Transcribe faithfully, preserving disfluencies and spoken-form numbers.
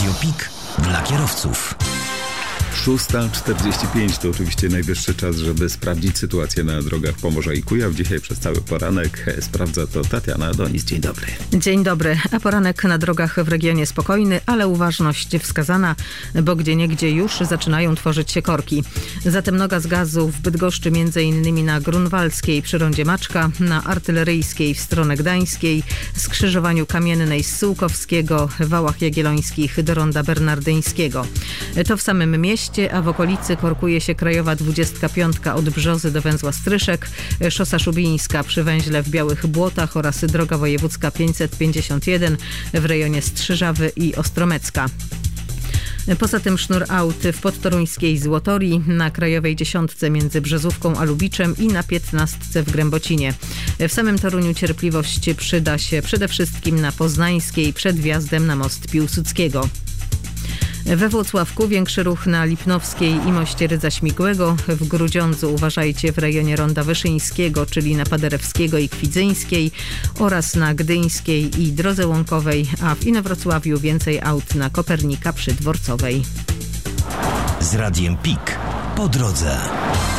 Radio Pik dla kierowców. szósta czterdzieści pięć to oczywiście najwyższy czas, żeby sprawdzić sytuację na drogach Pomorza i Kujaw. Dzisiaj przez cały poranek sprawdza to Tatiana Adonis. Dzień dobry. Dzień dobry. A poranek na drogach w regionie spokojny, ale uważność wskazana, bo gdzieniegdzie już zaczynają tworzyć się korki. Zatem noga z gazu w Bydgoszczy między innymi na Grunwaldzkiej przy rondzie Maczka, na Artyleryjskiej w stronę Gdańskiej, skrzyżowaniu Kamiennej z Sułkowskiego, Wałach Jagiellońskich do ronda Bernardyńskiego. To w samym mieście, a w okolicy korkuje się krajowa dwudziestka piątka od Brzozy do węzła Stryszek, szosa Szubińska przy węźle w Białych Błotach oraz droga wojewódzka pięćset pięćdziesiąt jeden w rejonie Strzyżawy i Ostromecka. Poza tym sznur aut w podtoruńskiej Złotorii, na krajowej dziesiątce między Brzozówką a Lubiczem i na piętnastce w Grębocinie. W samym Toruniu cierpliwość przyda się przede wszystkim na Poznańskiej przed wjazdem na most Piłsudskiego. We Włocławku większy ruch na Lipnowskiej i moście Rydza Śmigłego. W Grudziądzu uważajcie w rejonie ronda Wyszyńskiego, czyli na Paderewskiego i Kwidzyńskiej oraz na Gdyńskiej i drodze łąkowej, a w Inowrocławiu więcej aut na Kopernika przy Dworcowej. Z Radiem Pik po drodze.